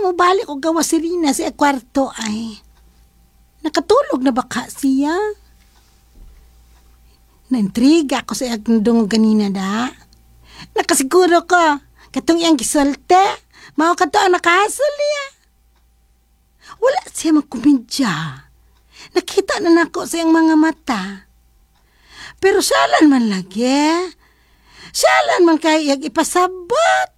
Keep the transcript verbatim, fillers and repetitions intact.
mo balik o gawa si Rina sa kwarto ay. Nakatulog na baka siya? Naintriga ako sa agndong ganina da. Nakasiguro ko, katong iyang gisolte, mao ka to ang nakahasol niya. Wala siya magkumidya. Nakita na nako sa iyang mga mata. Pero siyalan man lagi. Siyalan man kay iyag ipasabot.